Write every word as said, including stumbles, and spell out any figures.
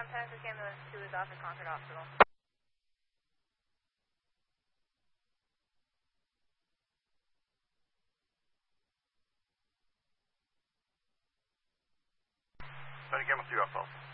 Um, Genesis Ambulance two is off at Concord Hospital. Try to get with you, F L.